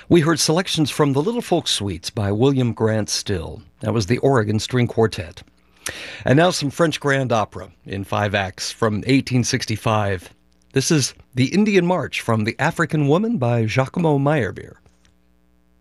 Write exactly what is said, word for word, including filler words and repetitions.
We heard selections from the Little Folk Suites by William Grant Still. That was the Oregon String Quartet. And now some French grand opera in five acts from eighteen sixty-five. This is The Indian March from The African Woman by Giacomo Meyerbeer.